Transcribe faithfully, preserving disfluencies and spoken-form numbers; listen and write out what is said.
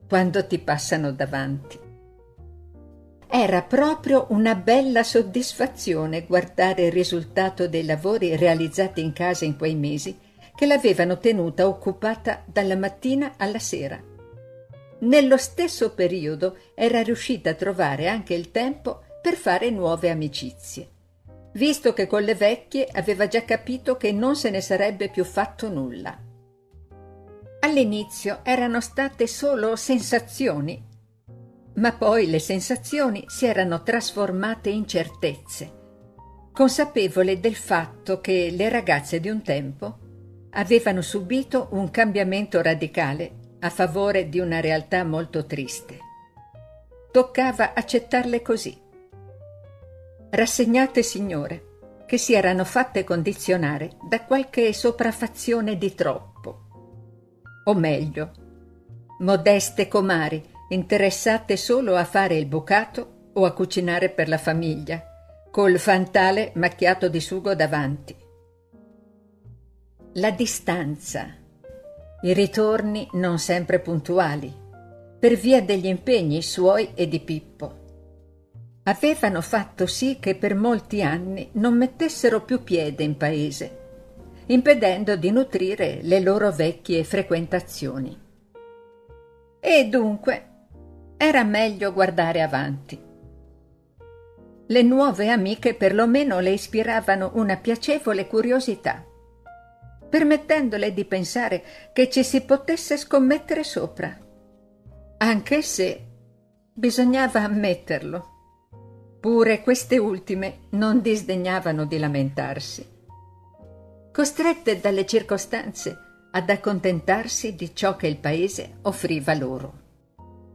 quando ti passano davanti. Era proprio una bella soddisfazione guardare il risultato dei lavori realizzati in casa in quei mesi, che l'avevano tenuta occupata dalla mattina alla sera. Nello stesso periodo era riuscita a trovare anche il tempo per fare nuove amicizie, visto che con le vecchie aveva già capito che non se ne sarebbe più fatto nulla. All'inizio erano state solo sensazioni, ma poi le sensazioni si erano trasformate in certezze, consapevole del fatto che le ragazze di un tempo avevano subito un cambiamento radicale a favore di una realtà molto triste. Toccava accettarle così, rassegnate signore, che si erano fatte condizionare da qualche sopraffazione di troppo. O meglio, modeste comari interessate solo a fare il bucato o a cucinare per la famiglia, col fantale macchiato di sugo davanti. La distanza, i ritorni non sempre puntuali, per via degli impegni suoi e di Pippo, avevano fatto sì che per molti anni non mettessero più piede in paese, impedendo di nutrire le loro vecchie frequentazioni. E dunque era meglio guardare avanti. Le nuove amiche perlomeno le ispiravano una piacevole curiosità, permettendole di pensare che ci si potesse scommettere sopra, anche se bisognava ammetterlo. Pure queste ultime non disdegnavano di lamentarsi, costrette dalle circostanze ad accontentarsi di ciò che il paese offriva loro.